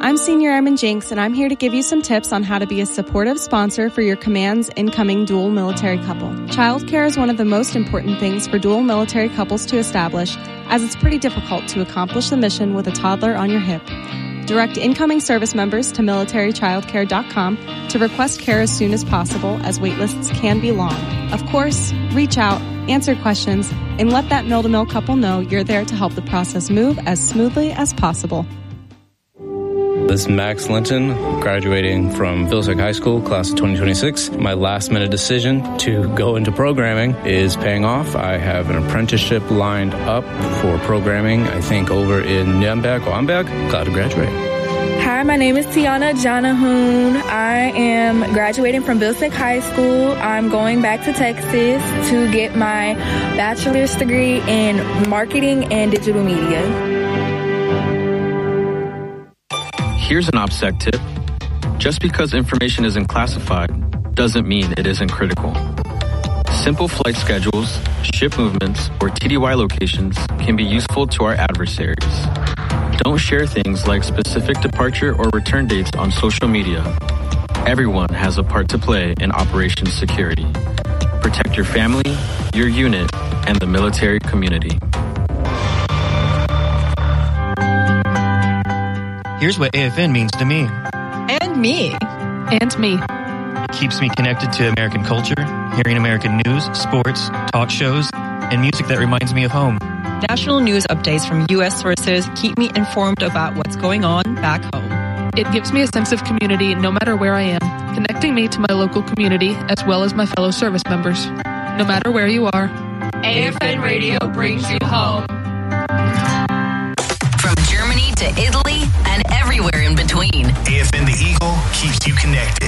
I'm Senior Airman Jinx, and I'm here to give you some tips on how to be a supportive sponsor for your command's incoming dual military couple. Childcare is one of the most important things for dual military couples to establish, as it's pretty difficult to accomplish the mission with a toddler on your hip. Direct incoming service members to militarychildcare.com to request care as soon as possible, as waitlists can be long. Of course, reach out, answer questions, and let that mill-to-mill couple know you're there to help the process move as smoothly as possible. This is Max Linton, graduating from Vilsack High School, class of 2026. My last-minute decision to go into programming is paying off. I have an apprenticeship lined up for programming, I think, over in Nürnberg or Amberg. Glad to graduate. Hi, my name is Tiana Jonahoon. I am graduating from Vilsack High School. I'm going back to Texas to get my bachelor's degree in marketing and digital media. Here's an OPSEC tip. Just because information isn't classified doesn't mean it isn't critical. Simple flight schedules, ship movements, or TDY locations can be useful to our adversaries. Don't share things like specific departure or return dates on social media. Everyone has a part to play in operations security. Protect your family, your unit, and the military community. Here's what AFN means to me. And me. And me. It keeps me connected to American culture, hearing American news, sports, talk shows, and music that reminds me of home. National news updates from U.S. sources keep me informed about what's going on back home. It gives me a sense of community no matter where I am, connecting me to my local community as well as my fellow service members. No matter where you are, AFN Radio brings you home. From Germany to Italy and everywhere in between, AFN The Eagle keeps you connected.